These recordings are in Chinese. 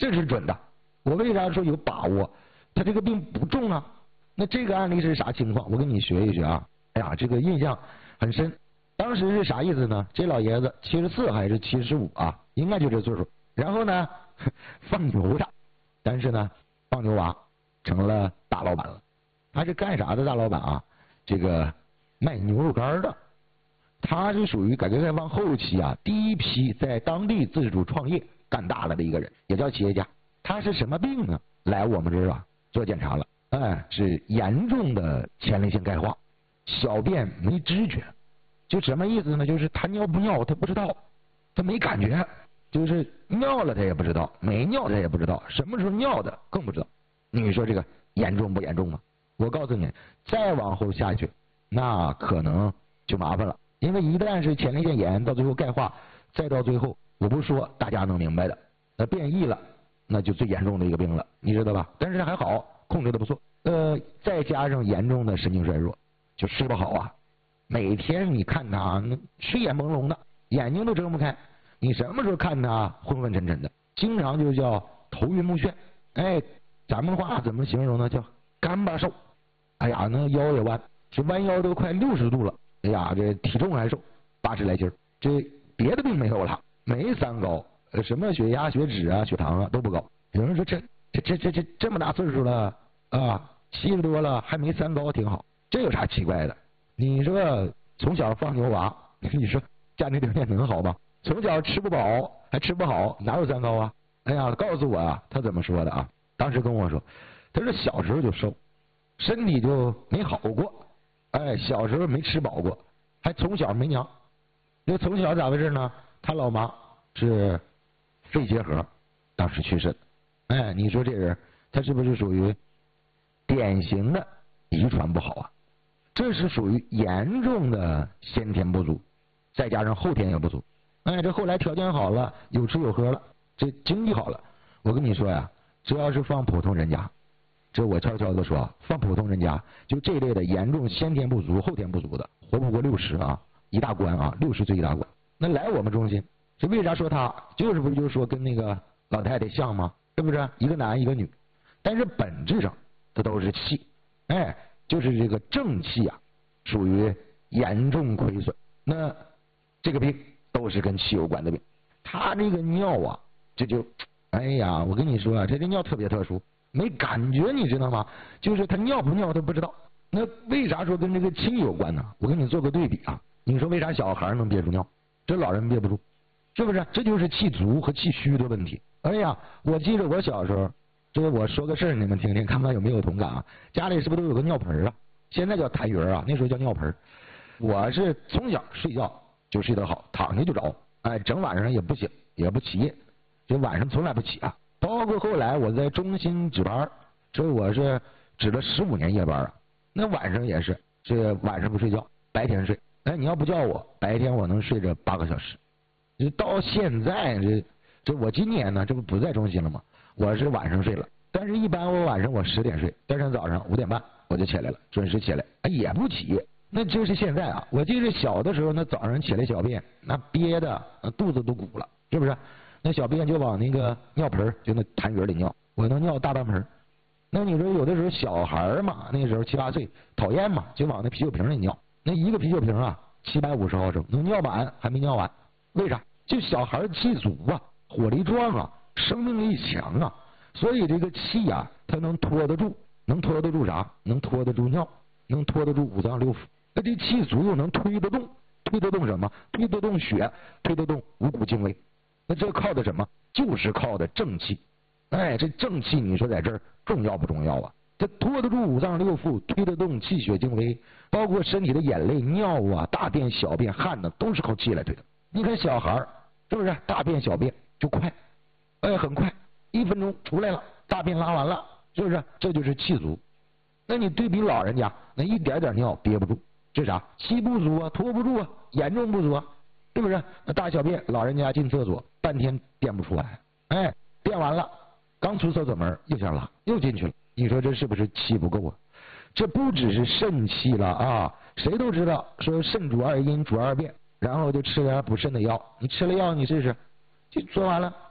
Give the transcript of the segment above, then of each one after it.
这是准的。我为啥说有把握？他这个病不重啊。那这个案例是啥情况？我跟你学一学啊。哎呀，这个印象很深。当时是啥意思呢？这老爷子74还是75啊？应该就这岁数。然后呢，放牛的，但是呢，放牛娃成了大老板了。他是干啥的大老板啊？这个卖牛肉干的。他是属于改革开放后期啊第一批在当地自主创业干大了的一个人，也叫企业家。他是什么病呢？来我们这儿啊做检查了，是严重的前列腺钙化，小便没知觉。就什么意思呢？就是他尿不尿他不知道，他没感觉，就是尿了他也不知道，没尿他也不知道，什么时候尿的更不知道。你说这个严重不严重啊？我告诉你，再往后下去，那可能就麻烦了。因为一旦是前列腺炎，到最后钙化，再到最后，我不说大家能明白的，那变异了，那就最严重的一个病了，你知道吧？但是还好，控制的不错。再加上严重的神经衰弱，就睡不好啊。每天你看他睡眼朦胧的，眼睛都睁不开，你什么时候看他昏昏沉沉的，经常就叫头晕目眩。哎，咱们话怎么形容呢？叫干巴瘦。哎呀，那腰也弯，这弯腰都快60度了。哎呀，这体重还瘦，80来斤，这别的病没有了，没三高，什么血压、血脂啊、血糖啊都不高。有人说这么大岁数了啊，70多了还没三高，挺好，这有啥奇怪的？你说从小放牛娃，你说家庭条件能好吗？从小吃不饱还吃不好，哪有三高啊？哎呀，告诉我啊，他怎么说的啊？当时跟我说，他说小时候就瘦，身体就没好过。哎，小时候没吃饱过，还从小没娘。那从小咋回事呢？他老妈是肺结核，当时去世的。哎，你说这人他是不是属于典型的遗传不好啊？这是属于严重的先天不足，再加上后天也不足。哎，这后来条件好了，有吃有喝了，这经济好了。我跟你说呀，只要是放普通人家。这我悄悄的说，放普通人家，就这类的严重先天不足、后天不足的，活不过60啊，一大关啊，60岁一大关。那来我们中心，这为啥说他就是不就是说跟那个老太太像吗？是不是一个男一个女？但是本质上它都是气，哎，就是这个正气啊，属于严重亏损。那这个病都是跟气有关的病。他这个尿啊，这就，哎呀，我跟你说啊，这尿特别特殊。没感觉，你知道吗？就是他尿不尿他不知道。那为啥说跟这个气有关呢？我给你做个对比啊。你说为啥小孩能憋住尿，这老人憋不住，是不是？这就是气足和气虚的问题。哎呀，我记得我小时候，这个我说个事儿，你们听听，看看有没有同感啊？家里是不是都有个尿盆啊？现在叫痰盂啊，那时候叫尿盆。我是从小睡觉就睡得好，躺下就着，哎，整晚上也不醒也不起夜，这晚上从来不起啊。包括后来我在中心值班，这我是值了15年夜班啊。那晚上也是，这晚上不睡觉，白天睡。哎，你要不叫我，白天我能睡着8个小时。这到现在这我今年呢，这不在中心了吗？我是晚上睡了，但是一般我晚上我10点睡，第二天早上5点半我就起来了，准时起来，哎也不起夜。那就是现在啊，我记得小的时候，那早上起来小便，那憋的肚子都鼓了，是不是？那小便就往那个尿盆就那痰盂里尿，我能尿大半盆。那你说有的时候小孩嘛，那时候7、8岁，讨厌嘛，就往那啤酒瓶里尿。那一个啤酒瓶啊，750毫升，能尿满还没尿完。为啥？就小孩气足啊，火力壮啊，生命力强啊，所以这个气啊，它能拖得住，能拖得住啥？能拖得住尿，能拖得住五脏六腑。那这气足又能推得动，推得动什么？推得动血，推得动五谷精微。那这靠的什么？就是靠的正气。哎，这正气你说在这儿重要不重要啊？这拖得住五脏六腑，推得动气血精微，包括身体的眼泪、尿啊、大便、小便、汗呢，都是靠气来推的。你看小孩是不是大便小便就快？哎，很快，1分钟出来了，大便拉完了，是不是？这就是气足。那你对比老人家，那一点点尿憋不住，这啥？气不足啊，拖不住啊，严重不足啊。是不是？那大小便，老人家进厕所半天便不出来，哎，便完了，刚出厕所门又想拉，又进去了。你说这是不是气不够啊？这不只是肾气了啊！谁都知道说肾主2阴主2便，然后就吃点补肾的药。你吃了药，你试试，就做完了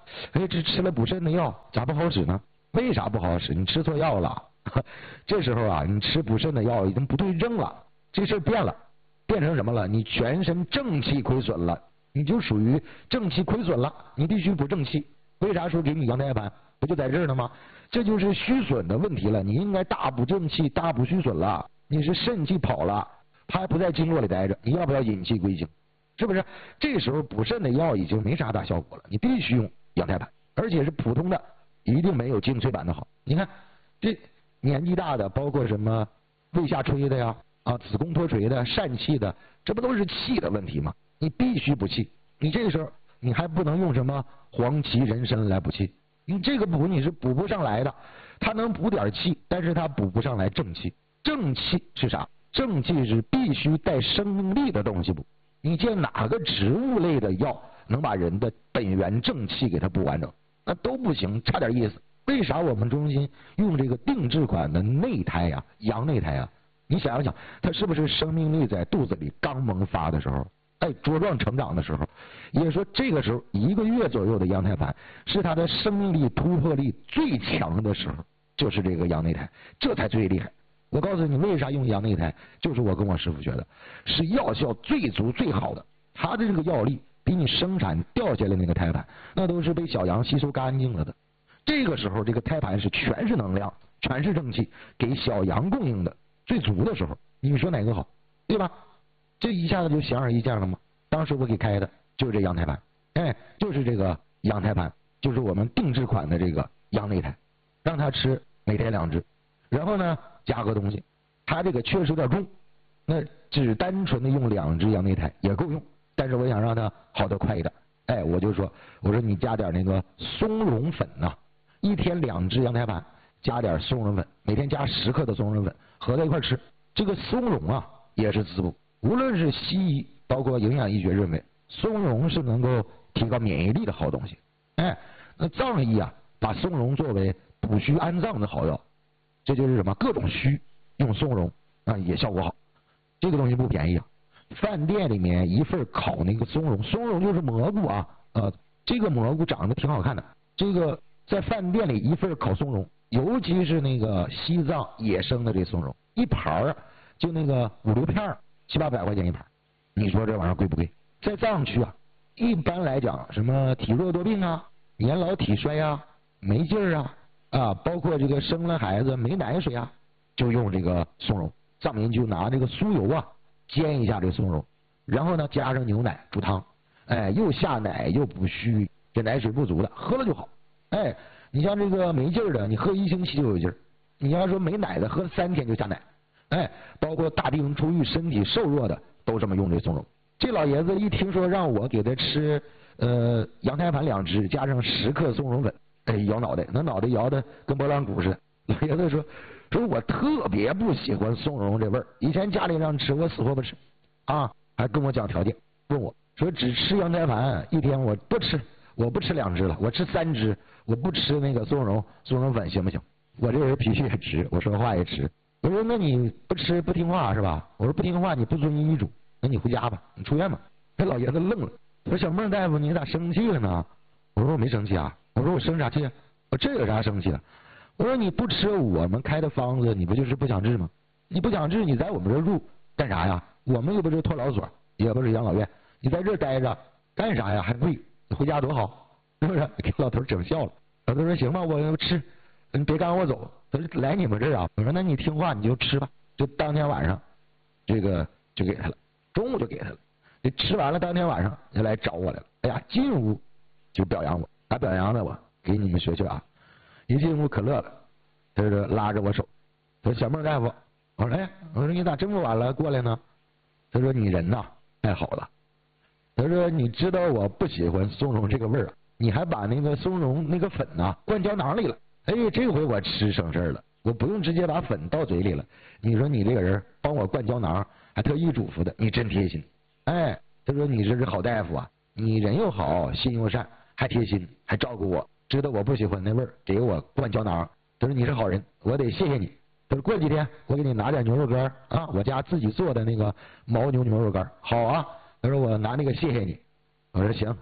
哎，这吃了补肾的药咋不好使呢？为啥不好使？你吃错药了。这时候啊，你吃补肾的药已经不对症了，这事变了，变成什么了？你全身正气亏损了，你就属于正气亏损了，你必须补正气。为啥说给你羊胎盘？不就在这儿呢吗？这就是虚损的问题了，你应该大补正气，大补虚损了。你是肾气跑了，它还不在经络里待着，你要不要引气归经？是不是？这时候补肾的药已经没啥大效果了，你必须用羊胎盘，而且是普通的，一定没有精粹版的好。你看这年纪大的，包括什么胃下垂的呀，子宫脱垂的、疝气的，这不都是气的问题吗？你必须补气。你这个时候你还不能用什么黄芪、人参来补气，你这个补你是补不上来的。它能补点气，但是它补不上来正气。正气是啥？正气是必须带生命力的东西补。你见哪个植物类的药能把人的本源正气给它补完整？那都不行，差点意思。为啥我们中心用这个定制款的内胎呀，羊内胎呀？你想想，它是不是生命力在肚子里刚萌发的时候，茁壮成长的时候？也就是说，这个时候1个月左右的羊胎盘是它的生命力突破力最强的时候，就是这个羊内胎，这才最厉害。我告诉你，为啥用羊内胎？就是我跟我师傅学的，是药效最足最好的。它的这个药力比你生产掉下来那个胎盘，那都是被小羊吸收干净了的。这个时候，这个胎盘是全是能量，全是正气，给小羊供应的最足的时候，你说哪个好？对吧？这一下子就显而易见了吗？当时我给开的就是这羊胎盘，就是这个羊胎盘，就是我们定制款的这个羊内胎，让他吃每天2只，然后呢加个东西，他这个确实有点重，那只单纯的用2只羊内胎也够用，但是我想让他好得快一点，我就说你加点那个松茸粉呐，一天2只羊胎盘，加点松茸粉，每天加10克的松茸粉，合在一块吃。这个松茸啊也是滋补，无论是西医包括营养医学认为松茸是能够提高免疫力的好东西。那藏医啊把松茸作为补虚安脏的好药，这就是什么各种虚用松茸也效果好。这个东西不便宜啊，饭店里面一份烤那个松茸，松茸就是蘑菇啊，这个蘑菇长得挺好看的。这个在饭店里一份烤松茸，尤其是那个西藏野生的这松茸，一盘就那个5、6片，700-800块钱一盘。你说这玩意儿贵不贵？在藏区啊，一般来讲，什么体弱多病啊、年老体衰啊、没劲儿包括这个生了孩子没奶水啊，就用这个松茸。藏民就拿这个酥油煎一下这个松茸，然后呢加上牛奶煮汤，又下奶又补虚，这奶水不足的喝了就好。你像这个没劲儿的，你喝1星期就有劲儿；你要说没奶的，喝3天就下奶。包括大病初愈、身体瘦弱的都这么用这松茸。这老爷子一听说让我给他吃羊胎盘2只，加上10克松茸粉，摇脑袋，那脑袋摇的跟拨浪鼓似的。老爷子说我特别不喜欢松茸这味儿，以前家里让吃我死活不吃还跟我讲条件，问我说只吃羊胎盘一天我不吃2只了，我吃3只，我不吃那个松茸粉行不行？我这人脾气也直，我说话也直。我说那你不吃不听话是吧？我说不听话你不遵医嘱，那你回家吧，你出院吧。这老爷子愣了，说小孟大夫你咋生气了呢？我说我没生气啊，我说我生啥气啊？我这有啥生气的？我说你不吃我们开的方子，你不就是不想治吗？你不想治，你在我们这住干啥呀？我们又不是托老所，也不是养老院，你在这待着干啥呀？还贵，你回家多好，是不是？给老头整笑了。老头说行吧，我吃，你别赶我走。他说来你们这儿啊，我说那你听话你就吃吧。就当天晚上，这个就给他了，中午就给他了。这吃完了，当天晚上就来找我来了。哎呀，进屋就表扬我，还表扬了我，给你们学学啊。一进屋可乐了，他就拉着我手，他说小孟大夫，我说我说你咋这么晚了过来呢？他说你人呐太好了，他说你知道我不喜欢松茸这个味儿你还把那个松茸那个粉灌胶囊里了。这回我吃省事了，我不用直接把粉倒嘴里了。你说你这个人帮我灌胶囊，还特意嘱咐的，你真贴心。他说你这是好大夫啊，你人又好，心又善，还贴心，还照顾我，知道我不喜欢那味儿，给我灌胶囊。他说你是好人，我得谢谢你。他说过几天我给你拿点牛肉干我家自己做的那个牦牛牛肉干，好啊。他说我拿那个谢谢你。我说行，